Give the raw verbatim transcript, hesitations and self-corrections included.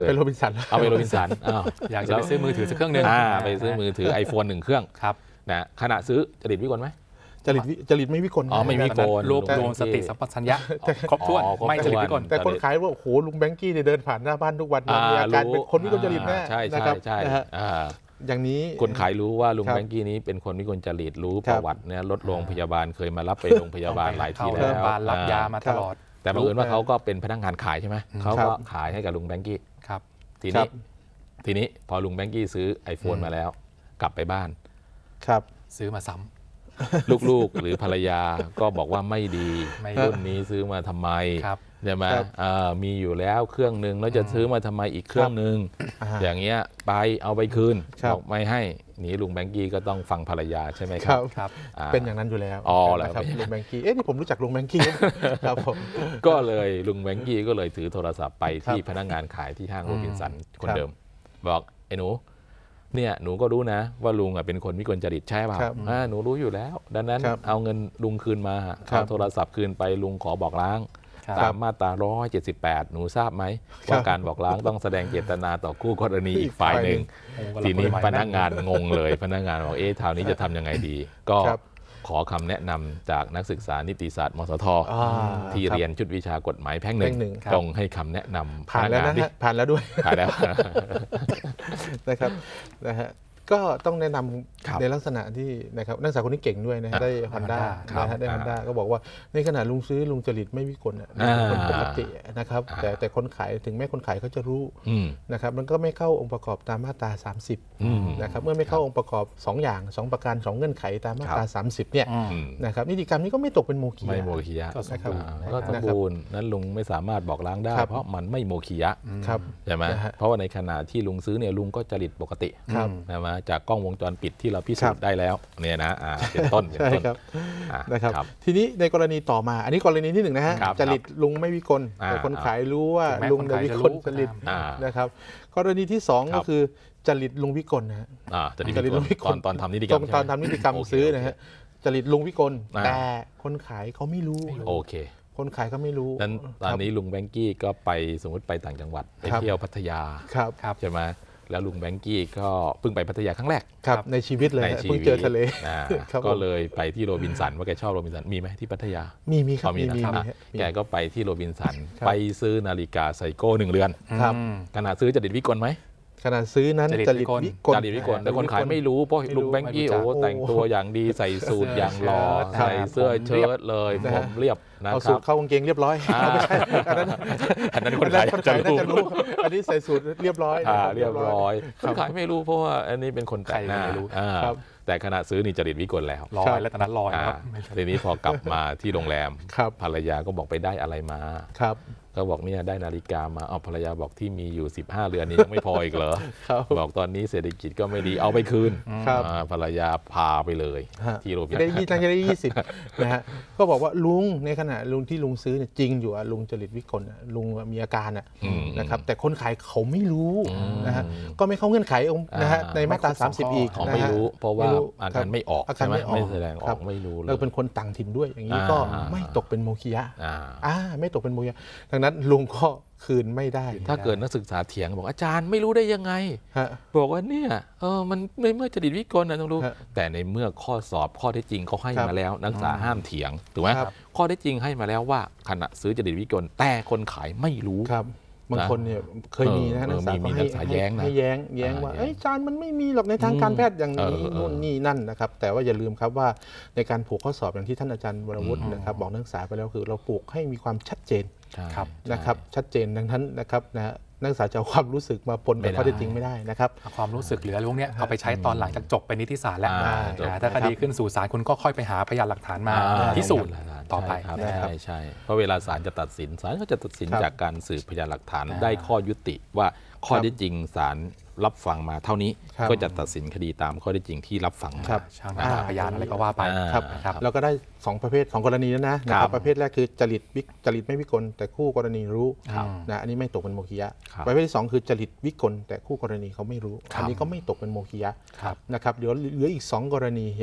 เป็นโรบินสันเอาไปโรบินสันอยากจะไปซื้อมือถือสักเครื่องหนึ่งไปซื้อมือถือ ไอโฟน หนึ่งเครื่องครับนะขณะซื้อจริตวิกลไหมจริตจริตไม่วิกลอ๋อไม่วิกลรวบรวมสติสัมปชัญญะครบถ้วนไม่จริตวิกลแต่คนขายว่าโอ้โหลุงแบงกี้เนี่ยเดินผ่านหน้าบ้านทุกวันมีอาการเป็นคนวิกลจริตแน่ใช่ใช่ใช่อย่างนี้คนขายรู้ว่าลุงแบงกี้นี้เป็นคนวิกลจริตรู้ประวัติเนี่ยรถโรงพยาบาลเคยมารับไปโรงพยาบาลหลายทีแล้วรับยามาตลอดแต่บังเอิญว่าเขาก็เป็นพนักงานขายใช่ไหมเขาก็ขายให้กับลุงแบงกี้ครับทีนี้ทีนี้พอลุงแบงกี้ซื้อ ไอโฟน มาแล้วกลับไปบ้านครับซื้อมาซ้ำลูกๆหรือภรรยาก็บอกว่าไม่ดีรุ่นนี้ซื้อมาทำไมใช่ไหมมีอยู่แล้วเครื่องหนึ่งแล้วจะซื้อมาทำไมอีกเครื่องหนึ่งอย่างเงี้ยไปเอาไปคืนบอกไม่ให้หนีลุงแบงกี้ก็ต้องฟังภรรยาใช่ไหมครับครับเป็นอย่างนั้นอยู่แล้วอ๋อเหรอครับลุงแบงกี้เอ๊ะนี่ผมรู้จักลุงแบงกี้ครับผมก็เลยลุงแบงกี้ก็เลยถือโทรศัพท์ไปที่พนักงานขายที่ห้างโรบินสันคนเดิมบอกไอ้หนูเนี่ยหนูก็รู้นะว่าลุงเป็นคนวิกลจริตใช่ป่ะหนูรู้อยู่แล้วดังนั้นเอาเงินลุงคืนมาเอาโทรศัพท์คืนไปลุงขอบอกล้างตามมาตราหนึ่งร้อยเจ็ดสิบแปดหนูทราบไหมว่าการบอกล้างต้องแสดงเจตนาต่อคู่กรณีอีกฝ่ายหนึ่งทีนี้พนักงานงงเลยพนักงานบอกเอ๊ะคราวนี้จะทำยังไงดีก็ขอคำแนะนำจากนักศึกษานิติศาสตร์มสทที่เรียนชุดวิชากฎหมายแพ่งหนึ่งตรงให้คำแนะนำผ่านแล้วนะฮะผ่านแล้วด้วยผ่านแล้วนะครับนะฮะก็ต้องแนะนำในลักษณะที่นะครับนักศึกษาคนนี้เก่งด้วยนะได้ฮอนด้านะฮะได้ฮอนด้าก็บอกว่าในขณะลุงซื้อลุงจริตไม่วิกลคนปกตินะครับแต่แต่คนขายถึงแม้คนขายเขาจะรู้นะครับมันก็ไม่เข้าองค์ประกอบตามมาตราสามสิบนะครับเมื่อไม่เข้าองค์ประกอบสองอย่างสองประการสองเงื่อนไขตามมาตราสามสิบเนี่ยนะครับนิติกรรมนี้ก็ไม่ตกเป็นโมฆะไม่โมฆะนะครับก็สมบูรณ์นั้นลุงไม่สามารถบอกล้างได้เพราะมันไม่โมฆะใช่ไหมเพราะว่าในขณะที่ลุงซื้อเนี่ยลุงก็จริตปกติใช่ไหมจากกล้องวงจรปิดที่เราพิสูจน์ได้แล้วเนี่ยนะเป็นต้นเป็นต้นนะครับทีนี้ในกรณีต่อมาอันนี้กรณีที่หนึ่งนะฮะจริตลุงไม่วิกลแต่คนขายรู้ว่าลุงได้วิกลจริตนะครับกรณีที่สองก็คือจริตลุงวิกลนะฮะจริตลุงวิกลตอนทำนิติกรรมตอนทำนิติกรรมซื้อนะฮะจริตลุงวิกลแต่คนขายเขาไม่รู้โอเคคนขายก็ไม่รู้นั้นตอนนี้ลุงแบงกี้ก็ไปสมมติไปต่างจังหวัดไปเที่ยวพัทยาใช่ไหมแล้วลุงแบงกี้ก็เพิ่งไปพัทยาครั้งแรกครับในชีวิตเลยเพิ่งเจอทะเลก็เลยไปที่โรบินสันว่าแกชอบโรบินสันมีไหมที่พัทยามีมีครับมีนะครับแกก็ไปที่โรบินสันไปซื้อนาฬิกาไซโก้หนึ่งเรือนขนาดซื้อจริตวิกลไหมขนาดซื้อนั้นจริตวิกลจริตวิกลแต่คนขายไม่รู้เพราะลุงแบงกี้โอ้แต่งตัวอย่างดีใส่สูทอย่างหล่อใส่เสื้อเชิ้ตเลยผมเรียบเอาสูทเข้ากางเกงเรียบร้อยไม่ใช่อันนั้นอันนั้นคนขายจะรู้อันนี้ใส่สูทเรียบร้อยเรียบร้อยคนขายไม่รู้เพราะว่าอันนี้เป็นคนแต่งหน้าแต่ขณะซื้อนี่จริตวิกลแล้วลอยแล้วตอนนั้นลอยครับทีนี้พอกลับมาที่โรงแรมภรรยาก็บอกไปได้อะไรมาครับก็บอกเนี่ยได้นาฬิกามาเอาภรรยาบอกที่มีอยู่สิบห้าเรือนนี้ยังไม่พออีกเหรอบอกตอนนี้เศรษฐกิจก็ไม่ดีเอาไปคืนภรรยาพาไปเลยที่โรงแรมได้ยี่สิบได้ยี่สิบนะฮะก็บอกว่าลุงในขณะลุงที่ลุงซื้อเนี่ยจริงอยู่อะลุงจริตวิกลลุงมีอาการอะนะครับแต่คนขายเขาไม่รู้นะฮะก็ไม่เข้าเงื่อนไขนะฮะในมาตราสามสิบอีกเขาไม่รู้เพราะว่าอาการไม่ออกใช่ไหมไม่แสดงออกไม่รู้เลยเราเป็นคนต่างถิ่นด้วยอย่างนี้ก็ไม่ตกเป็นโมฆะอ่าไม่ตกเป็นโมฆะดังนั้นลุงก็คืนไม่ได้ถ้าเกิดนักศึกษาเถียงบอกอาจารย์ไม่รู้ได้ยังไงบอกว่าเนี่ยเออมันในเมื่อจริตวิกลนะต้องรู้แต่ในเมื่อข้อสอบข้อเท็จจริงเขาให้มาแล้วนักศึกษาห้ามเถียงถูกไหมข้อเท็จจริงให้มาแล้วว่าขณะซื้อจริตวิกลแต่คนขายไม่รู้บางคนเนี่ยเคยมีนะนักศึกษาให้แย้งให้แย้งแย้งว่าอาจารย์มันไม่มีหรอกในทางการแพทย์อย่างนี้นู่นนี่นั่นนะครับแต่ว่าอย่าลืมครับว่าในการผูกข้อสอบอย่างที่ท่านอาจารย์วรวุฒินะครับบอกนักศึกษาไปแล้วคือเราผูกให้มีความชัดเจนนะครับชัดเจนดังนั้นนะครับนะนักศึกษาจะเอาความรู้สึกมาปนกับข้อเท็จจริงไม่ได้นะครับความรู้สึกเหลือพวกนี้เอาไปใช้ตอนหลังจากจบไปนิติศาสตร์แล้วถ้าคดีขึ้นสู่ศาลคุณก็ค่อยไปหาพยานหลักฐานมาพิสูจน์ต่อไปใช่ใช่เพราะเวลาศาลจะตัดสินศาลก็จะตัดสินจากการสืบพยานหลักฐานได้ข้อยุติว่าข้อเท็จจริงศาลรับฟังมาเท่านี้ก็จะตัดสินคดีตามข้อเท็จจริงที่รับฟังครับพยานอะไรก็ว่าไปครับแล้วก็ได้สองประเภทสองกรณีแล้วนะนะครับประเภทแรกคือจริตวิจริตไม่วิกลแต่คู่กรณีรู้นะอันนี้ไม่ตกเป็นโมฆะประเภทที่สองคือจริตวิกลแต่คู่กรณีเขาไม่รู้อันนี้ก็ไม่ตกเป็นโมฆะนะครับเดี๋ยวเหลืออีกสองกรณี